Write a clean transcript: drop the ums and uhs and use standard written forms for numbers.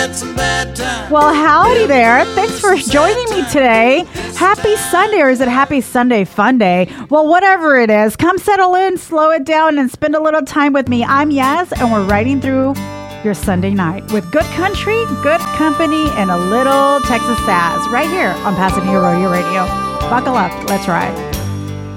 Well, howdy there. Thanks for joining me today. Happy Sunday, or is it Happy Sunday Fun Day? Well, whatever it is, come settle in, slow it down, and spend a little time with me. I'm Yaz, and we're riding through your Sunday night with good country, good company, and a little Texas sass right here on Pasadena Rodeo Radio. Buckle up. Let's ride.